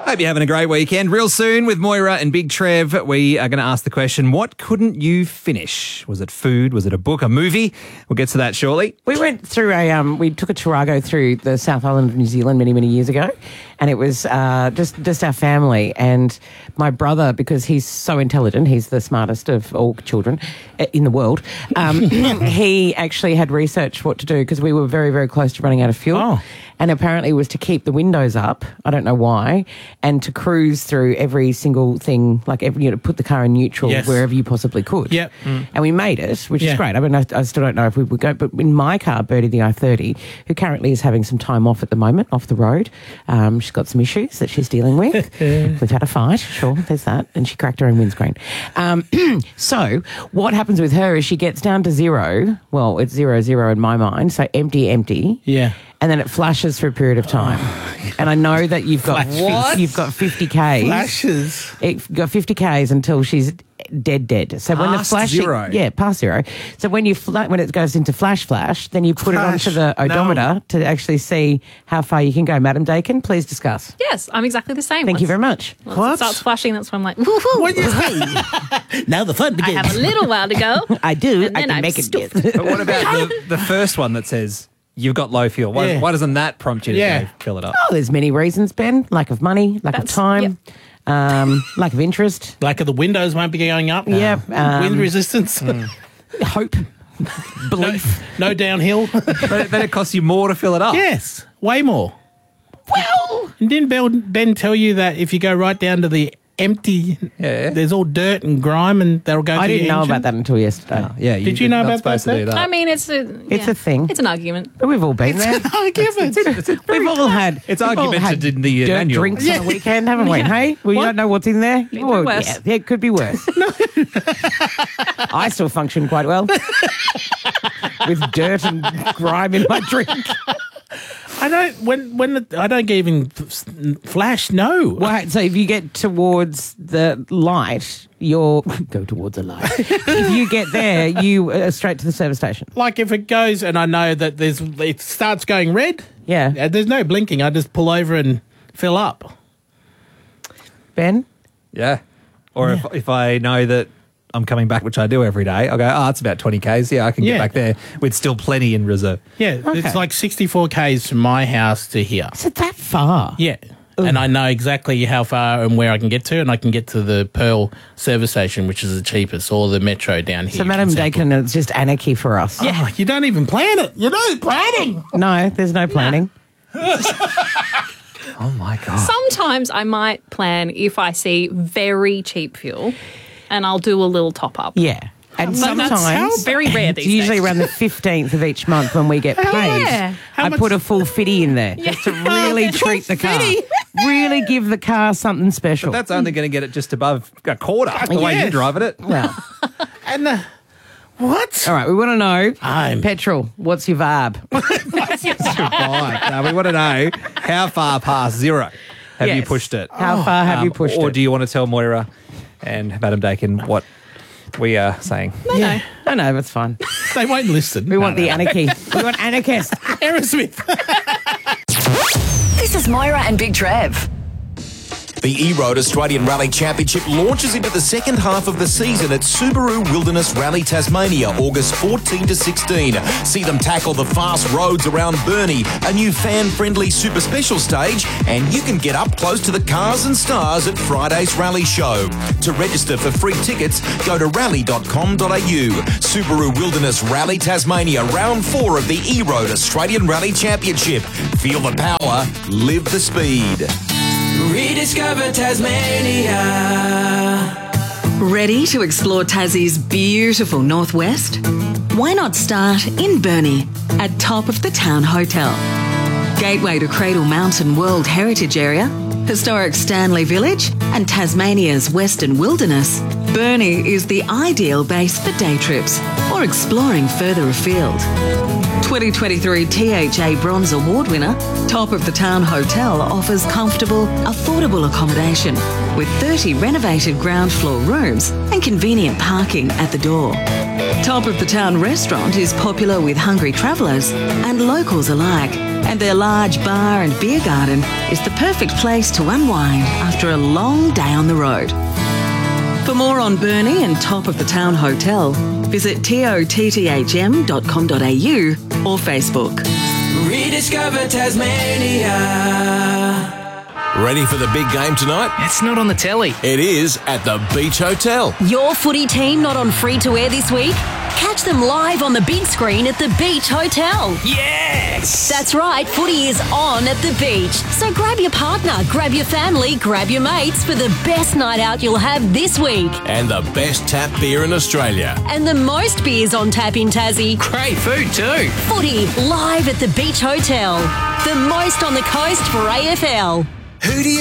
Hope you're having a great weekend. Real soon with Moira and Big Trev, we are going to ask the question, what couldn't you finish? Was it food? Was it a book, a movie? We'll get to that shortly. We went through we took a Tarago through the South Island of New Zealand many, many years ago, and it was just our family. And my brother, because he's so intelligent, he's the smartest of all children in the world, he actually had researched what to do because we were very, very close to running out of fuel. Oh. And apparently it was to keep the windows up, I don't know why, and to cruise through every single thing, like put the car in neutral wherever you possibly could. Yep. And we made it, which is great. I mean, I still don't know if we would go, but in my car, Bertie the i30, who currently is having some time off at the moment, off the road, she's got some issues that she's dealing with. We've had a fight, sure, there's that, and she cracked her own windscreen. So what happens with her is she gets down to zero. Well, it's 0, in my mind, so empty. Yeah. And then it flashes for a period of time. And I know that you've got 50 Ks. Flashes. You've got 50 Ks until she's dead. So when the flashing, zero. Yeah, past zero. So when when it goes into flash, then you put it onto the odometer to actually see how far you can go. Madam Dakin, please discuss. Yes, I'm exactly the same. Thank you very much. Once it starts flashing, that's when I'm like, woohoo. What is now the fun I begins. have a little while to go. I do. And I then can I'm make it stuffed. get. But what about the first one that says you've got low fuel? Why doesn't that prompt you to go fill it up? Oh, there's many reasons, Ben. Lack of money, lack of time, lack of interest. Like the windows won't be going up. Wind resistance. Hope. Belief. No downhill. But it costs you more to fill it up. Yes, way more. Well, and didn't Ben tell you that if you go right down to the empty, there's all dirt and grime, and they'll go. I to didn't your know engine? about that until yesterday. Did you know not about supposed that, to do that? I mean, it's a thing. It's an argument. But we've all been there. We've all had. It's we've all argumented had in the dirt manual. drinks on a weekend, haven't we? Hey, well, you don't know what's in there. Well, worse. yeah, it could be worse. I still function quite well with dirt and grime in my drink. I don't. I don't even flash. No. Well, so if you get towards the light, go towards the light. If you get there, you are straight to the service station. Like if it goes, and I know that it starts going red. Yeah. There's no blinking. I just pull over and fill up. Ben? Yeah. Or if I know that I'm coming back, which I do every day, I'll go, it's about 20 Ks. Yeah, I can get back there with still plenty in reserve. Yeah, it's like 64 Ks from my house to here. Is it that far? Yeah. And I know exactly how far and where I can get to, and I can get to the Pearl service station, which is the cheapest, or the Metro down here. So, Madam Dakin, it's just anarchy for us. Yeah. Oh, you don't even plan it. You're not planning. No, there's no planning. Oh, my God. Sometimes I might plan if I see very cheap fuel, and I'll do a little top up. Yeah. And sometimes, very rare it's these usually days. around the 15th of each month when we get paid. Yeah. I put a full fitty in there just to really treat the car. Really give the car something special. But that's only going to get it just above a quarter, the way you're driving it. Well, And what? all right, we want to know, I'm- petrol, what's your VAB? Right. Now, we want to know how far past zero have you Yes. pushed it? How far have you pushed Or it? do you want to tell Moira and Madam Dakin what we are saying? No, that's fine. They won't listen. We want the anarchy. We want anarchists. Aerosmith. This is Moira and Big Trev. The E-Road Australian Rally Championship launches into the second half of the season at Subaru Wilderness Rally Tasmania, August 14 to 16. See them tackle the fast roads around Burnie, a new fan-friendly super special stage, and you can get up close to the cars and stars at Friday's rally show. To register for free tickets, go to rally.com.au. Subaru Wilderness Rally Tasmania, round 4 of the E-Road Australian Rally Championship. Feel the power, live the speed. Rediscover Tasmania. Ready to explore Tassie's beautiful northwest? Why not start in Burnie at Top of the Town Hotel? Gateway to Cradle Mountain World Heritage Area, historic Stanley Village and Tasmania's Western Wilderness, Burnie is the ideal base for day trips or exploring further afield. 2023 THA Bronze Award winner, Top of the Town Hotel offers comfortable, affordable accommodation with 30 renovated ground floor rooms and convenient parking at the door. Top of the Town restaurant is popular with hungry travellers and locals alike, and their large bar and beer garden is the perfect place to unwind after a long day on the road. For more on Burnie and Top of the Town Hotel, visit totthm.com.au or Facebook. Rediscover Tasmania. Ready for the big game tonight? It's not on the telly. It is at the Beach Hotel. Your footy team not on free to air this week? Catch them live on the big screen at the Beach Hotel. Yes! That's right, footy is on at the beach. So grab your partner, grab your family, grab your mates for the best night out you'll have this week. And the best tap beer in Australia. And the most beers on tap in Tassie. Great food too. Footy live at the Beach Hotel. The most on the coast for AFL. Who do you